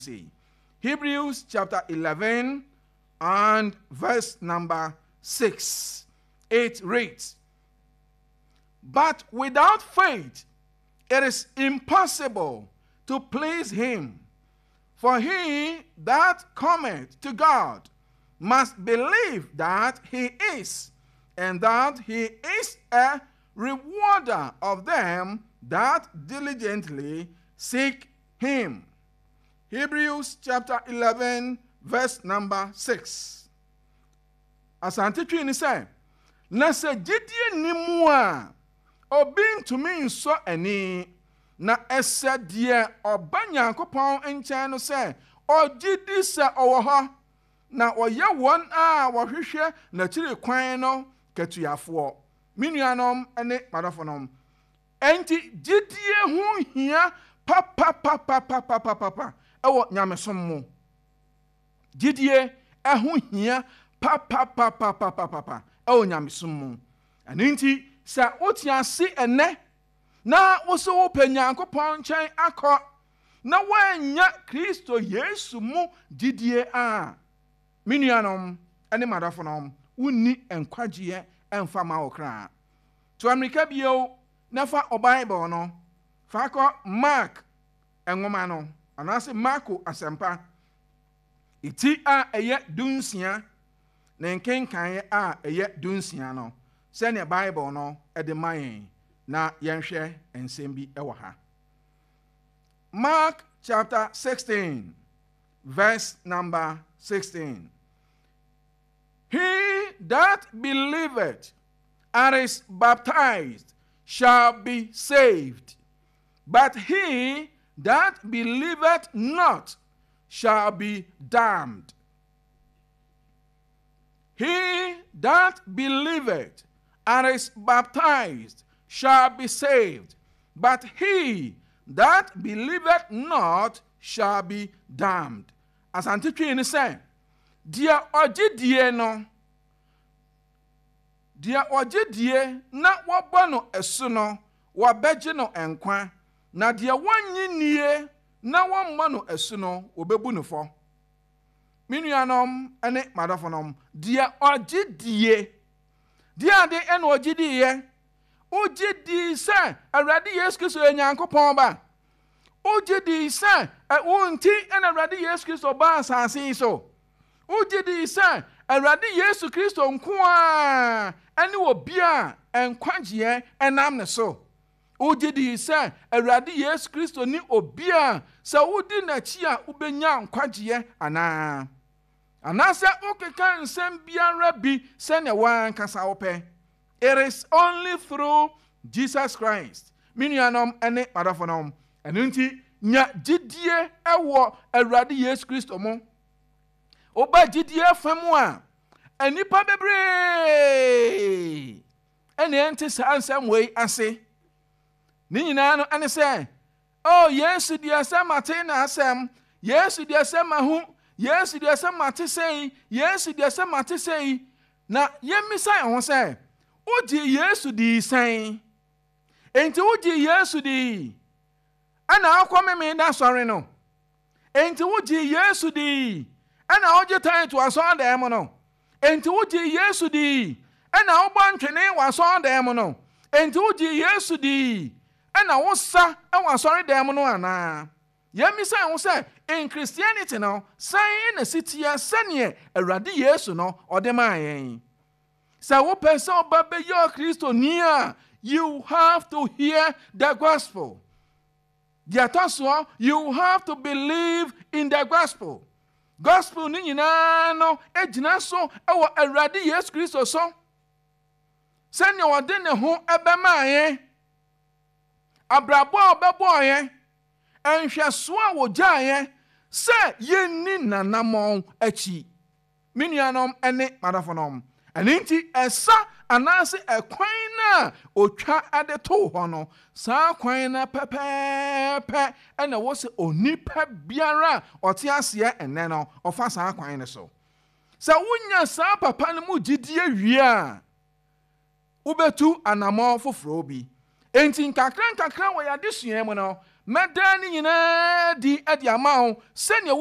say. Hebrews chapter 11 and verse number 6. It reads, "But without faith it is impossible to please him. For he that cometh to God must believe that he is, and that he is a rewarder of them that diligently seek him." Hebrews chapter 11 verse number 6. Asante twi ni say, na se gidie ni mu a obi ntumi nso ani na ese die oba Nyankopɔn nkyɛn no sɛ ogidi sɛ ɔwɔ hɔ na ɔyɛ wɔn a wɔhwehwɛ n'akyiri kwan no katuafoɔ. Minuanom ne madafonom, enti gidie ho hia papa ɛwɔ nyamesom mu. Gidie ɛho hia papa ɛwɔ nyamesom mu. Ɛno nti sɛ wotiase ɛnɛ na woso wopɛ Nyankopɔn nkyɛn akɔ na woanya Kristo Yesu mu gidie a, minuanom ne madafonom, wonni nkwagyeɛ ɛmfa ma wo kra. To Amerika bio na fa Bible no fa kɔ Mark enwoma no anaasɛ Marko asɛmpa iti a ɛyɛ 16 na nkenkan a ɛyɛ 16 no sɛnea Bible no ɛde ma yɛn na yɛnhwɛ nsɛm bi ɛwɔ ha. Mark chapter 16 verse number 16. "He that believeth and is baptized shall be saved, but he that believeth not shall be damned. He that believeth and is baptized shall be saved, but he that believeth not shall be damned." Asante twi ni sɛ, dia ogidie no, dia ogidie na wɔbɔ no ɛso no, wɔbɛgye no nkwa, na dia wɔnyi nie na wɔmmɔ no ɛso no, wɔbɛbu no fɔ. Minuanom ne madafonom, dia ogidie, dia de ɛna ogidie, ogidi sɛ Awurade Yesu Kristo yɛ Nyankopɔn ba, ogidi sɛ wonti ɛna Awurade Yesu Kristo ba asase yi so, ogidi sɛ Awurade Yesu Kristo nko a ɛne obi a nkwagyeɛ ɛnam ne so, ogidi sɛ Awurade Yesu Kristo ni obi a sɛ wodi n'akyi a wobɛnya nkwagyeɛ anaa anaasɛ wokeka nsɛm biara bi sɛnea wankasa wopɛ. It is only through Jesus Christ. Minuanom ne madafonom, ɛno nti nya gidie ɛwɔ Awurade Yesu Kristo mu. Oba gidie fa mu a, anipa bebree ɛne ɛnte saa nsɛm wei ase. Ne nyinaa no ɛne sɛ, "Oh, Yesu deɛ sɛ mate na asɛm, Yesu deɛ sɛ mahu, Yesu deɛ sɛ mate sɛi, Yesu deɛ sɛ mate sɛi." Na yɛmmisa yɛn ho sɛ, wogye Yesu di sɛn? Enti wogye Yesu di ɛna akɔ meme da sɔre no. Enti wogye Yesu di ɛna wogye tan to asɔredan mu no. Enti wogye Yesu di ɛna wobɔ ntwene wɔ asɔredan mu no. Enti wogye Yesu di ɛna wosa ɛwɔ asɔredan mu no anaa? Yɛmmisa yɛn ho sɛ, in Christianity no, sɛn na sitia sɛneɛ Awurade Yesu no ɔde maa yɛn. Sɛ wopɛ sɛ ɔba bɛyɛ Kristoni a, you have to hear the gospel. Deɛ ɛtɔ so, you have to believe in the gospel. Gospel ni nyinaa no egyina so ɛwɔ Awurade Yesu Kristo so. Sɛnea ɔde ne ho ɛbɛma yɛn, abrabɔ a ɔbɛbɔ yɛn, nhwɛso a wɔgya yɛn sɛ yɛnni nanamɔn akyi. Minuanom ne madafonom, ɛno nti ɛsa anaasɛ ɛkwan na otwa ade to hɔ no, saa kwan na pɛpɛɛpɛ ɛna wɔ sɛ onipa biara ɔte aseɛ ɛnɛ no ɔfa saa kwan no so. Sɛ wonya saa papa no mu gyidie wie a, wobɛtu anammɔn foforɔ bi. Enti nkakra wɔ yɛade sua mu no, mɛdan ne nyinaa di ade ama wo sɛnea